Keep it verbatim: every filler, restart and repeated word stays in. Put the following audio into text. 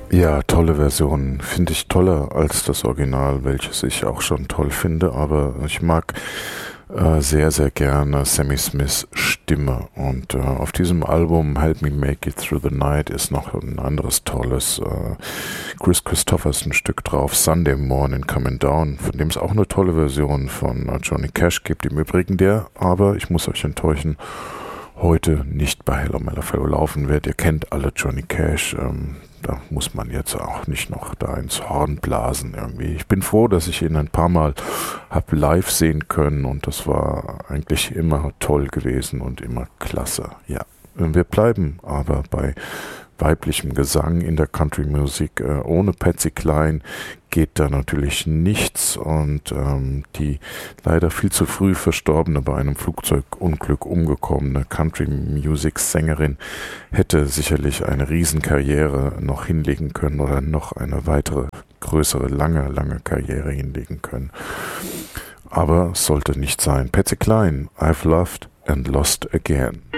Ja, tolle Version. Finde ich toller als das Original, welches ich auch schon toll finde, aber ich mag äh, sehr, sehr gerne Sammy Smiths Stimme. Und äh, auf diesem Album Help Me Make It Through the Night ist noch ein anderes tolles äh, Chris Christopherson Stück drauf, Sunday Morning Coming Down, von dem es auch eine tolle Version von äh, Johnny Cash gibt. Im Übrigen der, aber ich muss euch enttäuschen, heute nicht bei Hello Mellow laufen wird. Ihr kennt alle Johnny Cash, ähm, da muss man jetzt auch nicht noch da ins Horn blasen irgendwie. Ich bin froh, dass ich ihn ein paar Mal habe live sehen können und das war eigentlich immer toll gewesen und immer klasse. Ja, wir bleiben aber bei weiblichem Gesang in der Country-Musik. Äh, ohne Patsy Cline geht da natürlich nichts und ähm, die leider viel zu früh verstorbene, bei einem Flugzeugunglück umgekommene Country-Music-Sängerin hätte sicherlich eine Riesenkarriere noch hinlegen können oder noch eine weitere größere, lange, lange Karriere hinlegen können. Aber es sollte nicht sein. Patsy Cline, I've Loved and Lost Again.